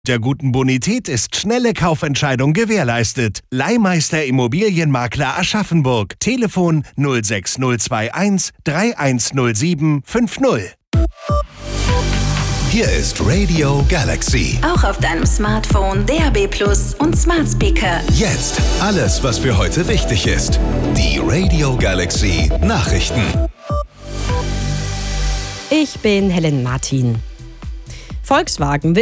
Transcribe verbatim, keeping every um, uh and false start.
Der guten Bonität ist schnelle Kaufentscheidung gewährleistet. Leihmeister Immobilienmakler Aschaffenburg. Telefon null sechs null zwei eins drei eins null sieben fünf null. Hier ist Radio Galaxy. Auch auf deinem Smartphone, D A B plus und Smart Speaker. Jetzt alles, was für heute wichtig ist. Die Radio Galaxy Nachrichten. Ich bin Helen Martin. Volkswagen will